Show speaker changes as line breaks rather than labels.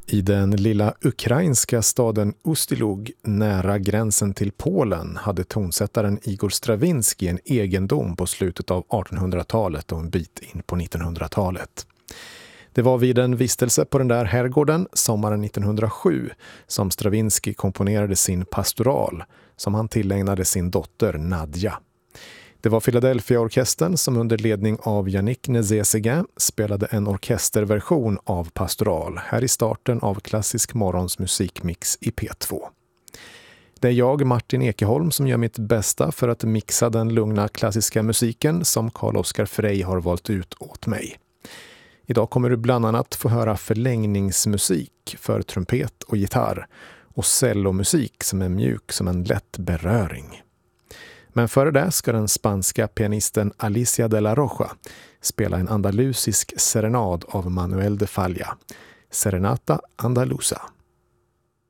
I den lilla ukrainska staden Ustylug nära gränsen till Polen hade tonsättaren Igor Stravinsky en egendom på slutet av 1800-talet och en bit in på 1900-talet. Det var vid en vistelse på den där herrgården sommaren 1907 som Stravinsky komponerade sin pastoral som han tillägnade sin dotter Nadja. Det var Philadelphia-orkestern som under ledning av Yannick Nézet-Séguin spelade en orkesterversion av pastoral här i starten av Klassisk morgons musikmix i P2. Det är jag, Martin Ekeholm, som gör mitt bästa för att mixa den lugna klassiska musiken som Carl-Oskar Frey har valt ut åt mig. Idag kommer du bland annat få höra förlängningsmusik för trumpet och gitarr och cellomusik som är mjuk som en lätt beröring. Men före det ska den spanska pianisten Alicia de la Rocha spela en andalusisk serenad av Manuel de Falla, Serenata Andalusa.